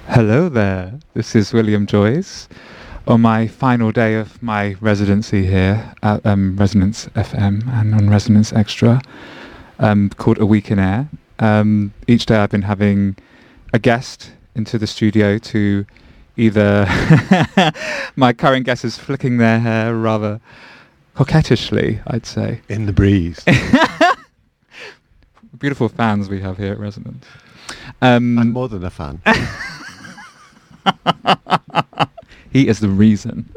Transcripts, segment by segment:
Hello there, this is William Joyce on my final day of my residency here at Resonance FM and on Resonance Extra, called A Week in Air. Each day I've been having a guest into the studio to either my current guest is flicking their hair rather coquettishly, I'd say. In the breeze. Beautiful fans we have here at Resonance. I'm more than a fan. He is the reason.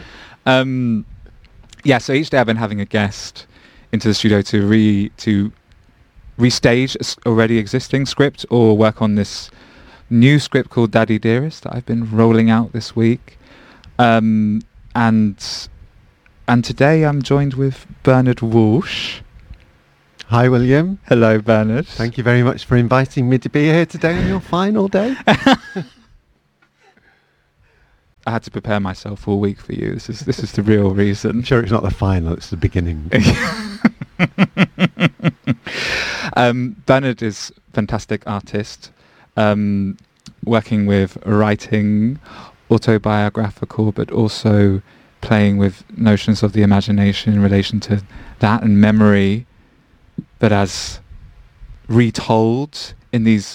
So each day I've been having a guest into the studio to restage a already existing script or work on this new script called Daddy Dearest that I've been rolling out this week. And today I'm joined with Bernard Walsh. Hi, William. Hello, Bernard. Thank you very much for inviting me to be here today on your final day. I had to prepare myself all week for you. This is the real reason. I'm sure it's not the final, it's the beginning. Bernard is a fantastic artist, working with writing, autobiographical, but also playing with notions of the imagination in relation to that and memory, but as retold in these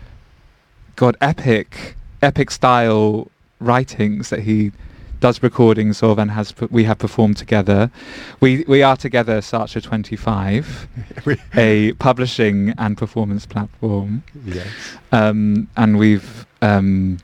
epic style writings that he does recordings of and we have performed together. We are together Sartre 25, a publishing and performance platform. Yes. And we've done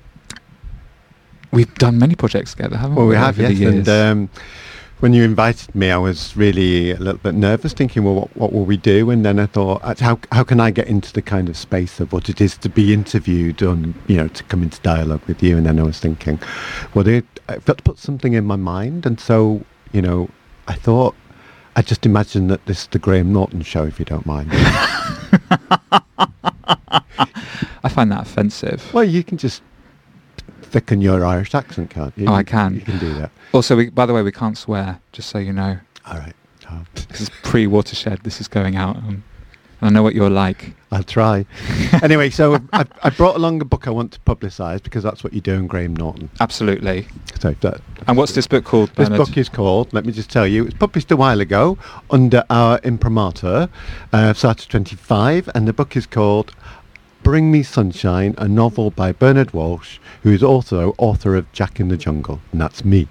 many projects together, haven't we? Well, we have, over yes. the years. And when you invited me, I was really a little bit nervous, thinking, well, what will we do? And then I thought, how can I get into the kind of space of what it is to be interviewed and, to come into dialogue with you? And then I was thinking, well, I've got to put something in my mind. And so, I thought, I just imagined that this is the Graham Norton show, if you don't mind. I find that offensive. Well, you can just thicken your Irish accent, can't you? Oh, I can. You can do that. Also, by the way, we can't swear, just so you know. All right. This is pre-Watershed. This is going out. I know what you're like. I'll try. Anyway, so I brought along a book I want to publicise because that's what you do in Graham Norton. Absolutely. So and what's this book called, Bernard? This book is called, let me just tell you, it was published a while ago under our imprimatur, Sartre 25, and the book is called Bring Me Sunshine, a novel by Bernard Walsh, who is also author of Jack in the Jungle, and that's me.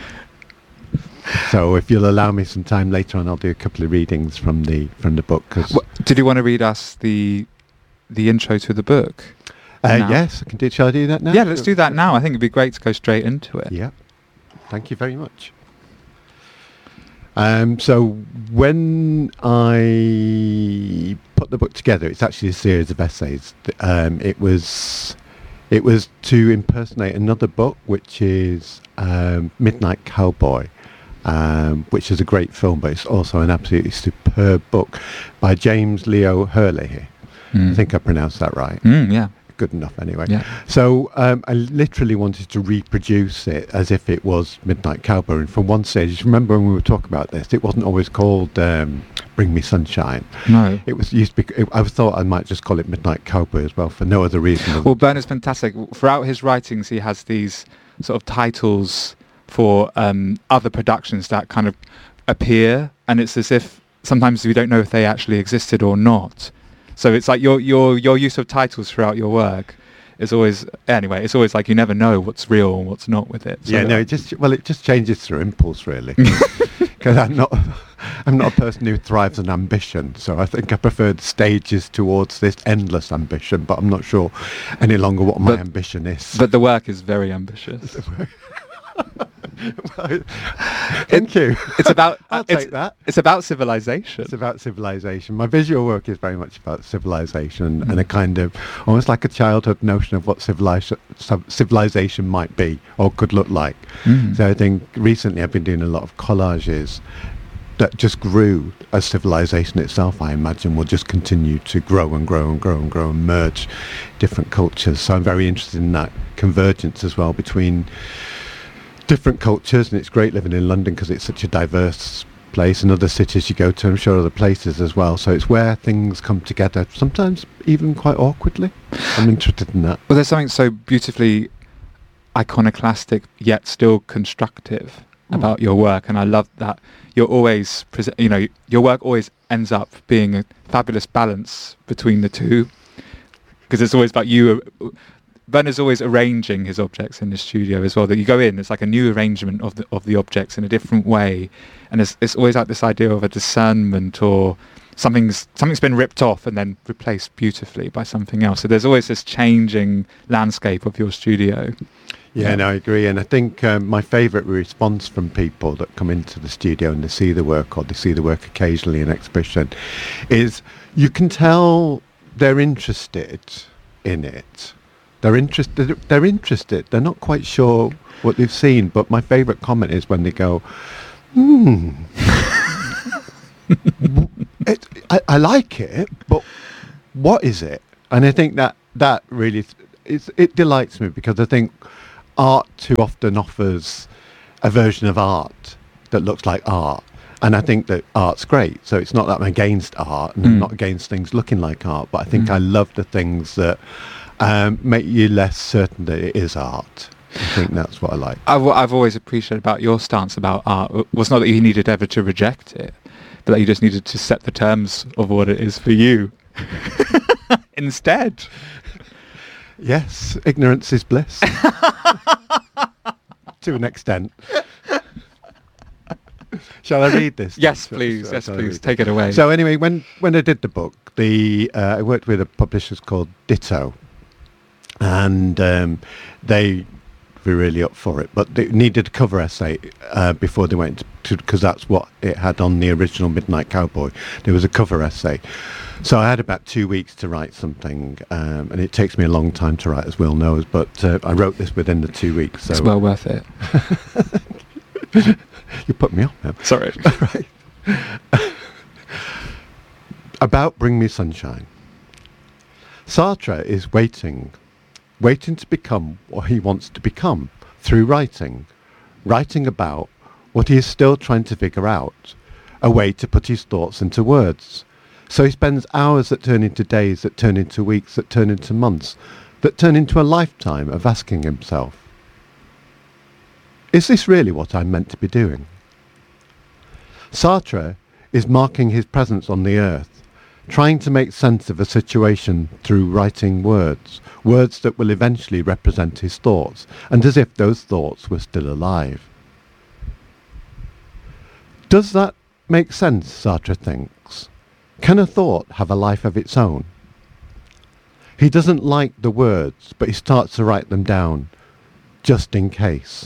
So if you'll allow me some time later on, I'll do a couple of readings from the book. Did you want to read us the intro to the book? Yes, I can do. Shall I do that now? Yeah, let's do that now. I think it'd be great to go straight into it. Yeah. Thank you very much. So when I put the book together, it's actually a series of essays. It was to impersonate another book, which is Midnight Cowboy, which is a great film, but it's also an absolutely superb book by James Leo Hurley. I think I pronounced that right. Yeah. Good enough anyway. Yeah. So I literally wanted to reproduce it as if it was Midnight Cowboy. And from one stage, remember when we were talking about this, it wasn't always called Bring Me Sunshine. No. It was used to be, I thought I might just call it Midnight Cowboy as well for no other reason. Well, Bernard's fantastic. Throughout his writings, he has these sort of titles for other productions that kind of appear, and it's as if sometimes we don't know if they actually existed or not. So it's like your use of titles throughout your work is always, anyway, it's always like you never know what's real and what's not with it. So it just changes through impulse, really. Because I'm not a person who thrives on ambition, so I think I prefer the stages towards this endless ambition, but I'm not sure any longer what my ambition is. But the work is very ambitious. Thank you. It's about I'll take that. It's about civilization. It's about civilization. My visual work is very much about civilization and a kind of almost like a childhood notion of what civilization might be or could look like. So I think recently I've been doing a lot of collages that just grew as civilization itself. I imagine will just continue to grow and grow and grow and grow and merge different cultures. So I'm very interested in that convergence as well between different cultures, and it's great living in London because it's such a diverse place, and other cities you go to, I'm sure other places as well. So it's where things come together, sometimes even quite awkwardly. I'm interested in that. Well, there's something so beautifully iconoclastic yet still constructive about your work, and I love that you're always your work always ends up being a fabulous balance between the two, because it's always about you. Werner's always arranging his objects in the studio as well, that you go in, it's like a new arrangement of the objects in a different way, and it's always like this idea of a discernment, or something's been ripped off and then replaced beautifully by something else. So there's always this changing landscape of your studio. Yeah, no, I agree. And I think my favourite response from people that come into the studio and they see the work, or they see the work occasionally in exhibition, is you can tell they're interested in it. They're interested. They're not quite sure what they've seen, but my favourite comment is when they go, I like it, but what is it? And I think that really, it delights me, because I think art too often offers a version of art that looks like art. And I think that art's great. So it's not that I'm against art, and I'm not against things looking like art, but I think I love the things that make you less certain that it is art. I think that's what I like. I've always appreciated about your stance about art was not that you needed ever to reject it, but that you just needed to set the terms of what it is for you instead. Yes, ignorance is bliss. To an extent. Shall I read this? Yes, please. Yes, please. Take it away. So anyway, when I did the book, I worked with a publisher called Ditto, and they were really up for it, but they needed a cover essay before they went to, because that's what it had on the original Midnight Cowboy. There was a cover essay. So I had about 2 weeks to write something, and it takes me a long time to write, as Will knows, but I wrote this within the 2 weeks. So it's well worth it. You put me off now. Sorry. Right. About Bring Me Sunshine. Sartre is waiting to become what he wants to become through writing about what he is still trying to figure out, a way to put his thoughts into words. So he spends hours that turn into days, that turn into weeks, that turn into months, that turn into a lifetime of asking himself, is this really what I'm meant to be doing? Sartre is marking his presence on the earth, trying to make sense of a situation through writing words that will eventually represent his thoughts, and as if those thoughts were still alive. Does that make sense, Sartre thinks? Can a thought have a life of its own? He doesn't like the words, but he starts to write them down, just in case.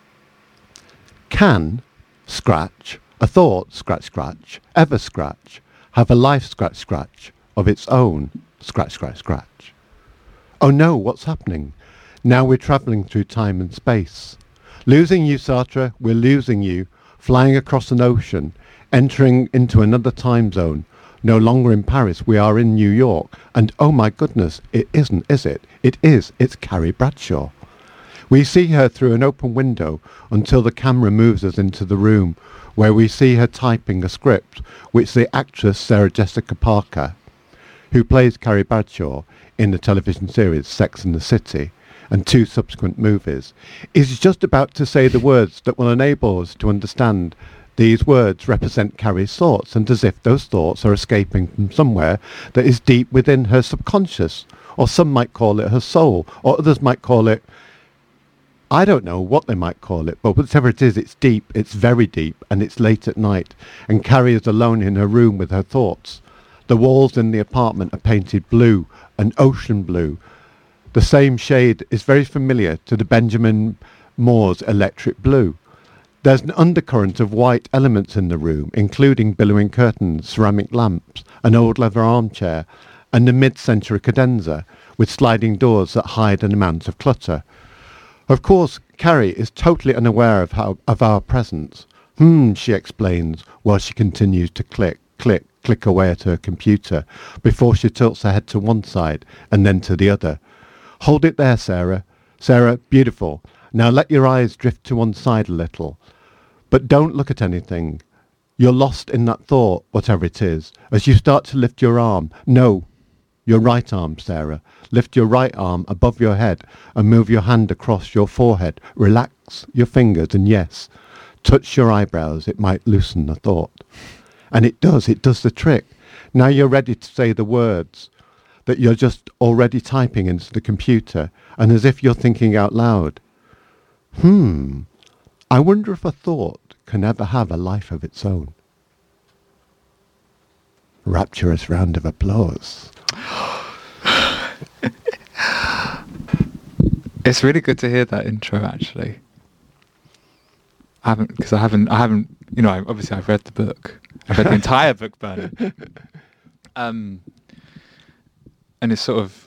Can, scratch, a thought, scratch, scratch, ever scratch, have a life, scratch, scratch, of its own, scratch, scratch, scratch? Oh no, what's happening? Now we're travelling through time and space. Losing you, Sartre, we're losing you, flying across an ocean, entering into another time zone. No longer in Paris, we are in New York. And oh my goodness, it isn't, is it? It is, it's Carrie Bradshaw. We see her through an open window until the camera moves us into the room, where we see her typing a script which the actress Sarah Jessica Parker, who plays Carrie Bradshaw in the television series Sex and the City and 2 subsequent movies, is just about to say the words that will enable us to understand these words represent Carrie's thoughts, and as if those thoughts are escaping from somewhere that is deep within her subconscious, or some might call it her soul, or others might call it, I don't know what they might call it, but whatever it is, it's deep, it's very deep, and it's late at night, and Carrie is alone in her room with her thoughts. The walls in the apartment are painted blue, an ocean blue. The same shade is very familiar to the Benjamin Moore's Electric Blue. There's an undercurrent of white elements in the room, including billowing curtains, ceramic lamps, an old leather armchair, and a mid-century cadenza with sliding doors that hide an amount of clutter. Of course, Carrie is totally unaware of our presence. She explains, while she continues to click away at her computer, before she tilts her head to one side and then to the other. Hold it there, Sarah. Sarah, beautiful. Now let your eyes drift to one side a little. But don't look at anything. You're lost in that thought, whatever it is, as you start to lift your arm. No, your right arm, Sarah. Lift your right arm above your head and move your hand across your forehead. Relax your fingers and yes, touch your eyebrows. It might loosen the thought. And it does the trick. Now you're ready to say the words that you're just already typing into the computer and as if you're thinking out loud. I wonder if a thought can ever have a life of its own. Rapturous round of applause. It's really good to hear that intro, actually. I haven't, you know, obviously I've read the book. I've read the entire book, Bernard. And it's sort of,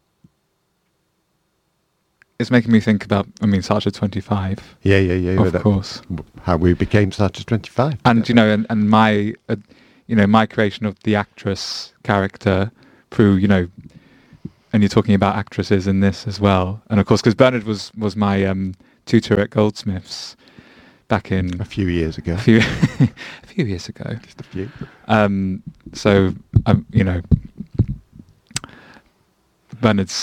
it's making me think about, I mean, Sartre 25. Yeah. Of course. How we became Sartre 25. And, you know, and my, you know, my creation of the actress character through, you know, and you're talking about actresses in this as well. And of course, because Bernard was my tutor at Goldsmiths back in... A few years ago. A few years ago. Just a few. So, you know, Bernard's